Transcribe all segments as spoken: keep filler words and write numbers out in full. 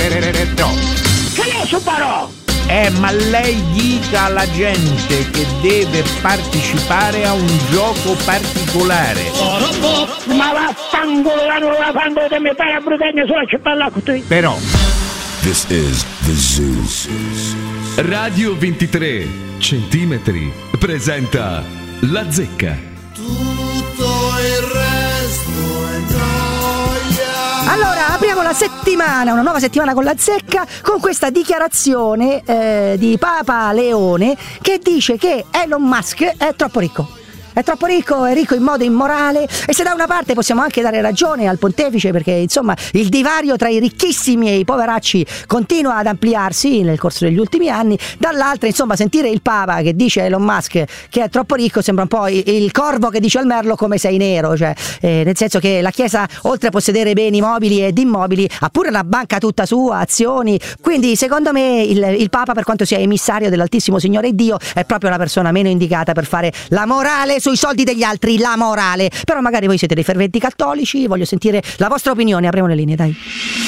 Che ne so parò? Eh, ma lei dica alla gente che deve partecipare a un gioco particolare. Ma vaffanculo, la nuova fango di me pare a brutagna sulla città con te. Però This is the Zoo. Radio ventitré centimetri presenta La Zecca. Tutto il resto è gioia. Allora, apriamo la settimana, una nuova settimana con La Zecca, con questa dichiarazione eh, di Papa Leone che dice che Elon Musk è troppo ricco. È troppo ricco, è ricco in modo immorale, e se da una parte possiamo anche dare ragione al pontefice, perché insomma il divario tra i ricchissimi e i poveracci continua ad ampliarsi nel corso degli ultimi anni, dall'altra insomma sentire il Papa che dice a Elon Musk che è troppo ricco sembra un po' il corvo che dice al merlo come sei nero, cioè eh, nel senso che la Chiesa, oltre a possedere beni mobili ed immobili, ha pure una banca tutta sua, azioni, quindi secondo me il, il Papa, per quanto sia emissario dell'Altissimo Signore Dio, è proprio la persona meno indicata per fare la morale sui soldi degli altri, la morale. Però magari voi siete dei ferventi cattolici, voglio sentire la vostra opinione. Apriamo le linee, dai.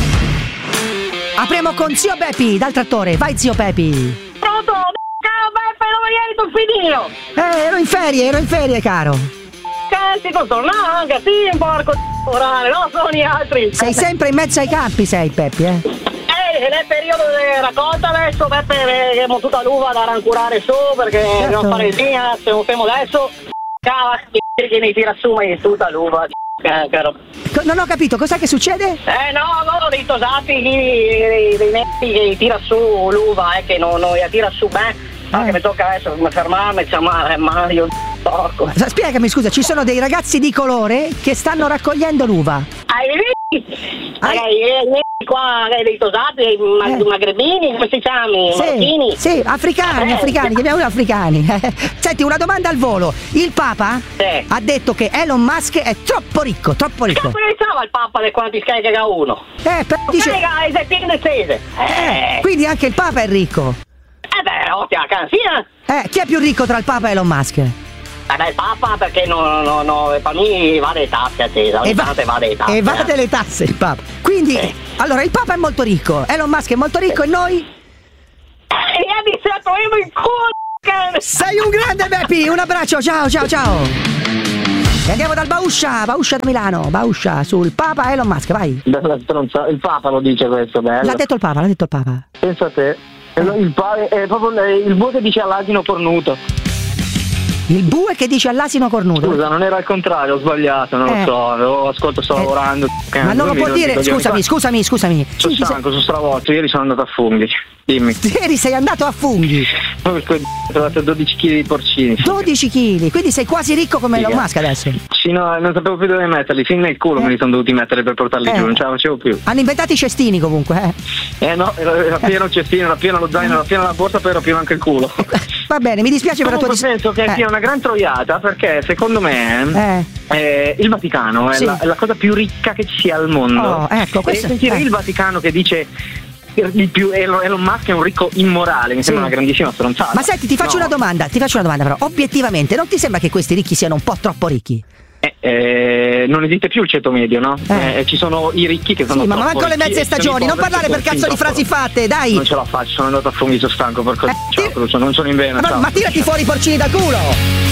Apriamo con zio Beppi dal trattore. Vai zio Beppi. Pronto? Caro Beppe, dove ieri tu finito? Eh, ero in ferie, ero in ferie, caro. Che ti tornare anche sì, porco orale, non sono gli altri. Sei sempre in mezzo ai campi, sei Beppi, eh? Eh, nel periodo di raccolta adesso, Beppe, abbiamo tutta l'uva da rancurare su, perché Certo. dobbiamo fare il vino, siamo fermo adesso. Cava, che mi tira su e tutta l'uva, eh, caro. Co- Non ho capito, cos'è che succede? Eh no, no, dei tosati, dei, dei netti che tira su l'uva, eh, che non, non la tira su me, no, Eh. che mi tocca adesso fermarmi, chiamare Mario, porco. S- Spiegami, scusa, ci sono dei ragazzi di colore che stanno raccogliendo l'uva. Hai visto? Hai- Eh, qua eh, dei tosati, dei ma- Eh. magrebini, come si chiamano? Marocchini? Sì, sì, africani, Eh. africani, chiamiamoli africani. Senti, una domanda al volo. Il Papa Sì. ha detto che Elon Musk è troppo ricco, troppo Che ricco. cazzo ne diceva il Papa di quanti scarica che ha uno? Eh, però Dice... dice, Scarica le settine tese. Eh, quindi anche il Papa è ricco. eh beh, ottima canzina. Eh, chi è più ricco tra il Papa e Elon Musk? Eh beh, il Papa perché no, no, no, per me va delle tasse attesa, ogni va- tanto va delle tasse. e va eh. delle tasse il Papa. Quindi, Sì. allora, il Papa è molto ricco, Elon Musk è molto ricco e noi? E io mi sento io in culo, che... Sei un grande Beppi, un abbraccio, ciao, ciao, ciao. E andiamo dal Bauscia, Bauscia da Milano, Bauscia sul Papa Elon Musk, vai. Bella stronza, il Papa lo dice questo, bello. L'ha detto il Papa, l'ha detto il Papa. Pensa a te. Il, il, pa- è proprio il, il bue che dice all'asino cornuto. Il bue che dice all'asino cornuto. Scusa, non era al contrario, ho sbagliato, non Eh. lo so, avevo ascolto, sto Eh. lavorando. Ma non lo può dire, Coglioni. scusami, scusami, scusami. Sono Sì, ti stanco, sono stravolto, ieri sono andato a funghi. Dimmi. sei- Ieri sei andato a funghi, Ho trovato dodici chili di porcini. dodici chili, quindi sei quasi ricco come Elon Figa. Musk adesso. Sì, no, non sapevo più dove metterli, fin nel culo Eh. me li sono dovuti mettere per portarli Eh. giù, non ce la facevo più. Hanno inventato i cestini comunque, eh. Eh no, era, era pieno il cestino, era pieno lo zaino, era piena la borsa, poi era pieno anche il culo. Va bene, mi dispiace per la tua Comunque dis- penso che eh. sia una gran troiata perché secondo me Eh. eh, il Vaticano è, Sì. la, è la cosa più ricca che ci sia al mondo. Oh, ecco, e questo- sentire eh. il Vaticano che dice il più, Elon, Elon Musk è un ricco immorale, mi Sì. sembra una grandissima stronzata. Ma senti, ti faccio No. una domanda, ti faccio una domanda però, obiettivamente, non ti sembra che questi ricchi siano un po' troppo ricchi? Eh, eh, non esiste più il ceto medio, no? Eh. Eh, ci sono i ricchi che sono Sì, ma troppo manco le ricchi mezze e ci sono i stagioni, non poveri parlare che per cazzo di sono frasi troppo- fatte, dai! Non ce la faccio, sono andato a funghi, sono stanco, porco. Eh, Ciao, ti- Crucio, non sono in vena. Ma, ciao. ma tirati fuori i porcini dal culo!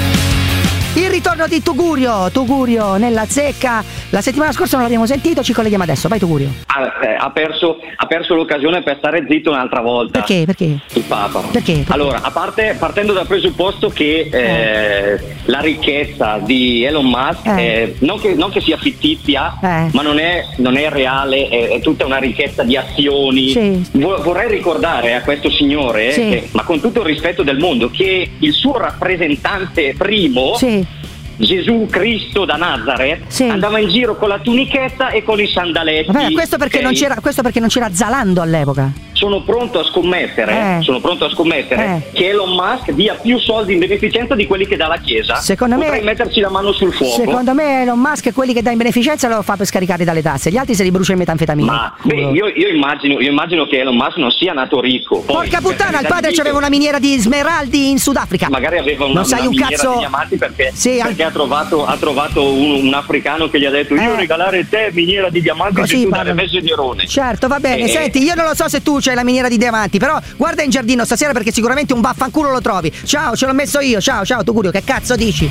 Il ritorno di Tugurio, Tugurio nella zecca. La settimana scorsa non l'abbiamo sentito, ci colleghiamo adesso. Vai Tugurio. Ha, eh, ha perso, ha perso l'occasione per stare zitto un'altra volta. Perché? Perché? Il Papa. Perché? Perché? Allora, a parte, partendo dal presupposto che eh, la ricchezza di Elon Musk Eh. eh, non, che, non che sia fittizia, Eh. ma non è, non è reale, è, è tutta una ricchezza di azioni. Sì. Vo- vorrei ricordare a questo signore, Sì. che, ma con tutto il rispetto del mondo, che il suo rappresentante primo, Sì. Gesù Cristo da Nazareth, Sì. andava in giro con la tunichetta e con i sandaletti. Vabbè, questo perché, ok? non c'era, questo perché non c'era Zalando all'epoca. sono pronto a scommettere, Eh. sono pronto a scommettere Eh. che Elon Musk dia più soldi in beneficenza di quelli che dà la Chiesa. Secondo me- Potrei metterci la mano sul fuoco. Secondo me Elon Musk quelli che dà in beneficenza lo fa per scaricare dalle tasse, gli altri se li brucia in metanfetamina. Ma beh, io, io, immagino, io immagino che Elon Musk non sia nato ricco. Poi, Porca per puttana, il carità padre di c'aveva Dio, una miniera di smeraldi in Sudafrica. magari aveva una, non sai una un miniera cazzo di diamanti perché, Sì, perché an- ha trovato, ha trovato un, un africano che gli ha detto io Eh. regalare te miniera di diamanti Così se tu parlano. dare mezzo di Rone. Certo, va bene. Eh, Senti, io non lo so se tu c'hai la miniera di diamanti, però guarda in giardino stasera perché sicuramente un vaffanculo lo trovi. Ciao, ce l'ho messo io. Ciao, ciao, tu Curio, che cazzo dici?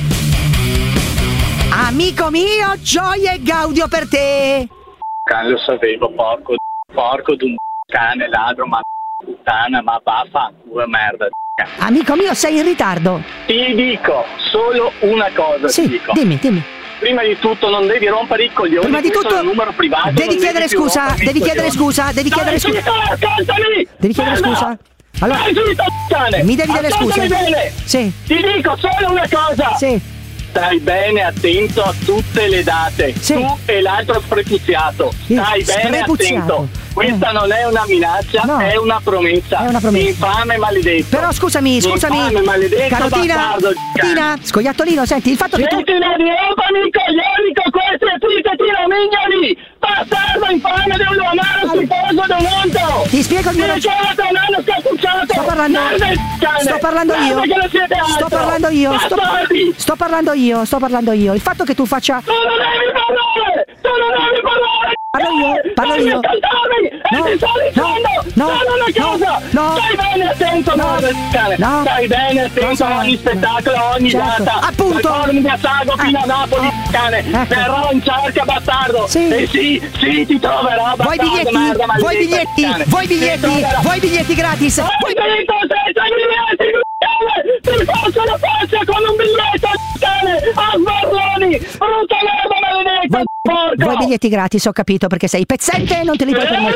Amico mio, gioia e gaudio per te. Cane lo sapevo, porco d- porco d'un cane ladro, ma puttana, ma vaffanculo merda. Amico mio, sei in ritardo. Ti dico solo una cosa, Sì, ti dico. dimmi, dimmi. Prima di tutto non devi rompere i coglioni. Prima di questo tutto è un numero privato. devi non chiedere più scusa, rompermi i devi chiedere coglioni. scusa, devi chiedere Stai scusa. zitto, ascoltami! Devi chiedere Fermo! scusa. Allora, Stai zitto, cane! mi devi dare Ascoltami scusa. bene! Sì, Ti dico solo una cosa! sì. Stai bene attento a tutte le date. Sì. Tu e l'altro prepuziato. Sì, Stai bene sprepuziato. attento. Questa Eh. non è una minaccia, No. è una promessa. È una promessa. Infame maledetto. Però scusami, scusami. Infame maledetto Carotina, bastardo. Tina, scoiattolino, senti, il fatto che tu Smettila di rompami i coglioni con queste frittatina mignoli! Bastardo infame di un lumano schifoso di un mondo! Ti spiego il mio Ti ricordo un anno scappucciato! Sto parlando Merda di cane! Sto parlando io. Merda che non siete Sto altro! parlando io. Sto, Bastardi! sto parlando io, sto parlando io. Il fatto che tu faccia Tu non devi parlare! Tu non devi parlare! Parlo io, parlo Devi io. ascoltarmi! No, E ti sto dicendo! no, Solo no, una cosa! no. Stai bene attento, No, merda di cane! no. Stai bene attento Cosa? a ogni spettacolo, a ogni Certo. data! Appunto. Dal forum di Assago fino a Eh. Napoli, Eh. cane! Ecco. Verrò in cerca, bastardo! Sì. E sì, sì, ti troverò, bastardo, vuoi biglietti? merda, Vuoi maledetto biglietti? cane. Vuoi Ti biglietti? troverò. Vuoi biglietti gratis? Hai Vuoi- diritto senza biglietti, cane! Ti faccio la faccia con un biglietto, cane! A sbarroni! Brutta merda, maledetto! Vuoi, Porco! vuoi biglietti gratis, ho capito, perché sei pezzente e non te li puoi permettere.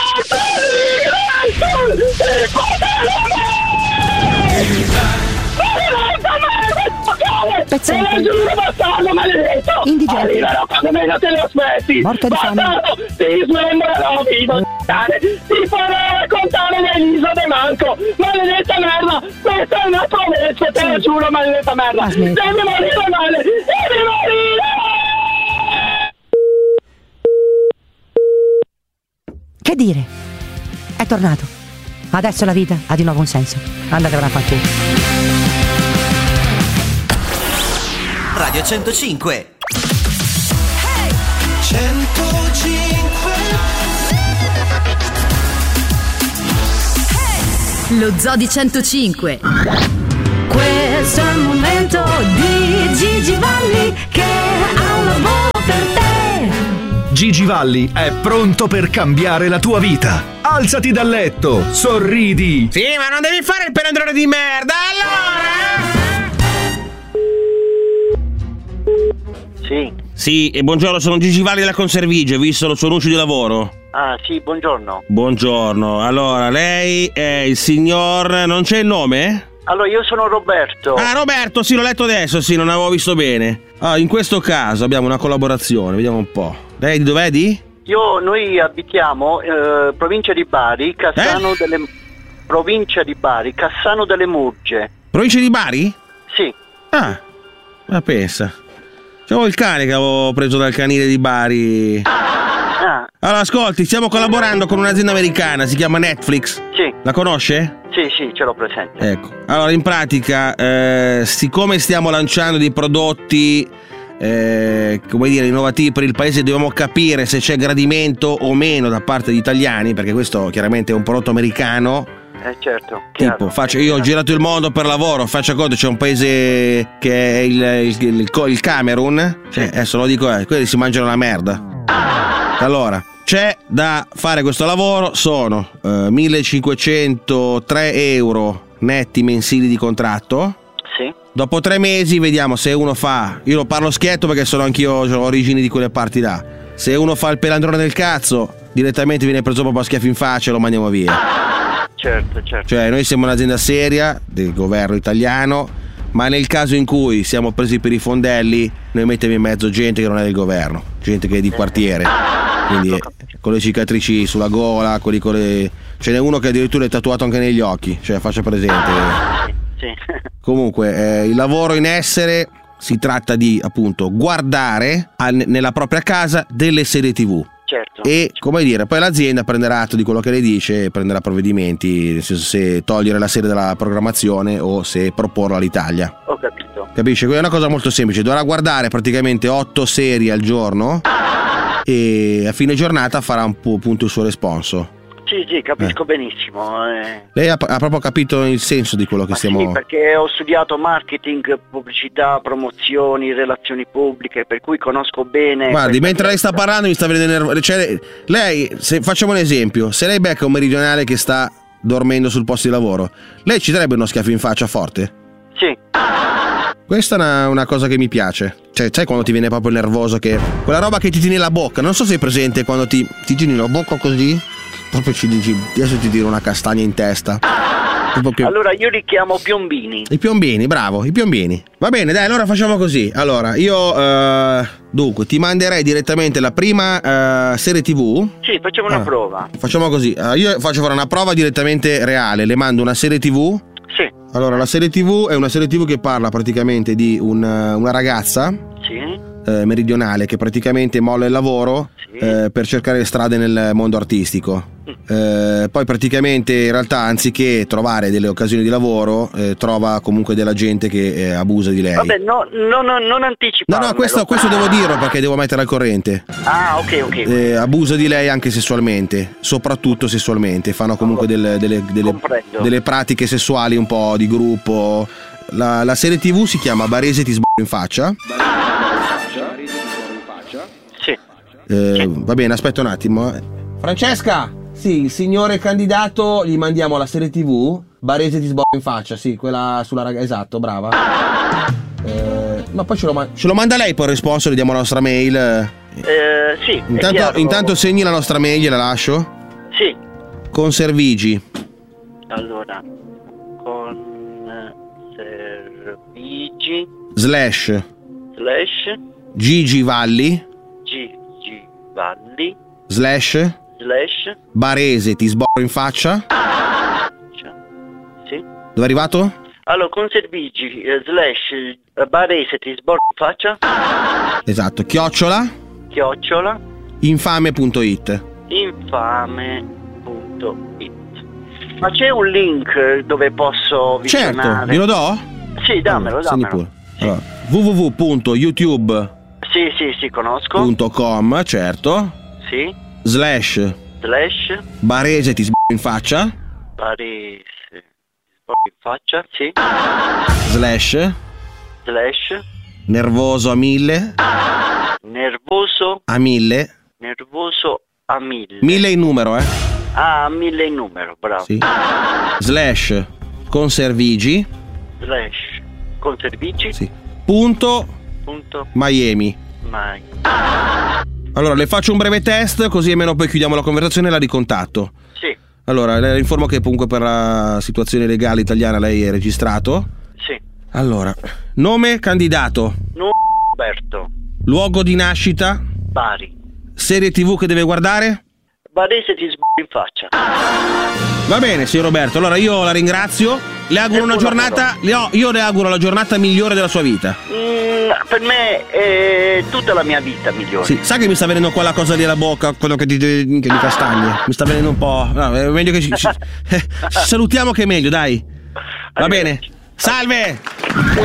Pezzente. Te lo giuro, bastardo maledetto! Indigente. Arriverò quando meno te lo aspetti! Morto di fame. Bastardo! Ti smembrerò vivo, cane! Ti farò raccontare dell'isola de Manco! Maledetta merda! Questa è una promessa, te lo giuro, maledetta merda! Ma smetti. Devi morire male! Devi morire! Che dire? È tornato. Adesso la vita ha di nuovo un senso. Andatevene a fanculo. Radio centocinque. centocinque. Lo Zoo di centocinque. Questo è il momento di Gigi Valli che ha un lavoro per te. Gigi Valli è pronto per cambiare la tua vita. Alzati dal letto, sorridi. Sì, ma non devi fare il pelandrone di merda, allora! Sì. Sì, e buongiorno, sono Gigi Valli della Conservigio, ho visto il suo annuncio di lavoro. Ah, sì, buongiorno. Buongiorno, allora, lei è il signor... non c'è il nome? Allora, io sono Roberto. Ah, Roberto, sì, l'ho letto adesso, sì, non avevo visto bene. Ah, in questo caso abbiamo una collaborazione, vediamo un po'. Lei di dov'è di? Io, noi abitiamo eh, provincia di Bari, Cassano Eh? delle... Provincia di Bari, Cassano delle Murge. Provincia di Bari? Sì. Ah, ma pensa. C'avevo il cane che avevo preso dal canile di Bari. Ah, Allora, ascolti, stiamo collaborando con un'azienda americana, si chiama Netflix. sì, La conosce? sì, sì, ce l'ho presente. Ecco. Allora, in pratica, eh, siccome stiamo lanciando dei prodotti, eh, come dire, innovativi per il paese, dobbiamo capire se c'è gradimento o meno da parte degli italiani, perché questo chiaramente è un prodotto americano. Eh, certo, chiaro. Tipo, faccio, io ho girato il mondo per lavoro, faccia conto, c'è un paese che è il, il, il, il Camerun, cioè, adesso lo dico, eh, quelli si mangiano la merda. Allora, c'è da fare questo lavoro, sono eh, millecinquecentotre euro netti mensili di contratto. Sì. Dopo tre mesi vediamo se uno fa, io lo parlo schietto perché sono anch'io, ho origini di quelle parti là. Se uno fa il pelandrone del cazzo, direttamente viene preso proprio a schiaffi in faccia e lo mandiamo via. Certo, certo. Cioè, noi siamo un'azienda seria del governo italiano, ma nel caso in cui siamo presi per i fondelli, noi mettiamo in mezzo gente che non è del governo, gente che è di quartiere. quindi con le cicatrici sulla gola, quelli con le... ce n'è uno che addirittura è tatuato anche negli occhi, cioè faccia presente. Sì. Comunque eh, il lavoro in essere si tratta di appunto guardare al, nella propria casa delle serie tivù. Certo. E come dire, poi l'azienda prenderà atto di quello che lei dice e prenderà provvedimenti, nel senso se togliere la serie dalla programmazione o se proporla all'Italia. Ho capito. Capisci? Quindi è una cosa molto semplice, dovrà guardare praticamente otto serie al giorno e a fine giornata farà un po' appunto il suo responso. Sì, sì, capisco Eh. benissimo. eh. Lei ha, ha proprio capito il senso di quello che Ma stiamo... sì, perché ho studiato marketing, pubblicità, promozioni, relazioni pubbliche, per cui conosco bene. Guardi, questa mentre lei sta cosa. parlando mi sta venendo nervoso. Cioè, lei, se facciamo un esempio, se lei becca un meridionale che sta dormendo sul posto di lavoro, lei ci darebbe uno schiaffo in faccia forte? Sì. Questa è una, una cosa che mi piace. Cioè, sai quando ti viene proprio nervoso che... Quella roba che ti tieni la bocca, non so se è presente quando ti, ti tieni la bocca così, proprio ci dici, adesso ti tiro una castagna in testa. Tipo che... Allora io li chiamo piombini. I piombini, bravo, i piombini. Va bene, dai, allora facciamo così. Allora, io eh, dunque ti manderei direttamente la prima eh, serie tivù. Sì, facciamo una Ah. prova. Facciamo così, eh, io faccio fare una prova direttamente reale, le mando una serie tivù. Sì. Allora, la serie tivù è una serie tivù che parla praticamente di un, una ragazza Sì. eh, meridionale che praticamente molla il lavoro eh, per cercare strade nel mondo artistico. Eh, poi praticamente in realtà anziché trovare delle occasioni di lavoro eh, trova comunque della gente che eh, abusa di lei. Vabbè, no, no, no, non anticipa. No, no, questo, questo devo dirlo perché devo mettere al corrente. Ah, ok, ok. Eh, abusa di lei anche sessualmente, soprattutto sessualmente. Fanno comunque delle, delle, delle, delle pratiche sessuali un po' di gruppo. La, la serie tivù si chiama Barese ti sbocco in faccia. Sì. Eh, va bene, aspetta un attimo. eh. Francesca! Sì, il signore candidato gli mandiamo la serie tivù Barese ti sbocco in faccia, sì, quella sulla ragazza, esatto, brava. Eh, ma poi ce lo, man- ce lo manda lei poi il responso, gli diamo la nostra mail. Eh, sì. è Intanto, chiaro. intanto segni la nostra mail, gliela lascio. Sì. Conservigi. Allora, con servigi Slash slash Gigi Valli Gigi Valli slash slash Barese ti sbocco in faccia. sì. Dove è arrivato? Allora, con servigi eh, slash eh, Barese ti sbocco in faccia. Esatto, chiocciola Chiocciola infame punto it. infame punto it. Ma c'è un link dove posso visionare? Certo, glielo do? Sì, dammelo, Allora, segni dammelo. pure. Allora, w w w punto youtube Sì, sì, sì, conosco. punto com, certo, Sì. slash Slash Barese ti sbocco in faccia, Barese sbocco in faccia, sì. slash Slash nervoso a mille, nervoso a mille, nervoso a mille. mille in numero, eh? Ah, a mille in numero, bravo. Sì. Slash conservigi, Slash con servigi. sì. Punto Punto Miami. mai. Allora, le faccio un breve test così almeno poi chiudiamo la conversazione e la ricontatto. Sì. Allora, le informo che comunque per la situazione legale italiana lei è registrato. Sì. Allora, nome candidato, No, Roberto. luogo di nascita, Bari. serie tivù che deve guardare. Barese ti sbocco in faccia. Va bene, signor Roberto, allora io la ringrazio, le auguro una giornata, le ho- io le auguro la giornata migliore della sua vita. Mm, per me è tutta la mia vita migliore. Sì, sa che mi sta venendo qua la cosa lì alla bocca, quello che ti, che di castagne, mi sta venendo un po', no, è meglio che ci, ci- eh, ci salutiamo che è meglio, dai. Va bene, salve!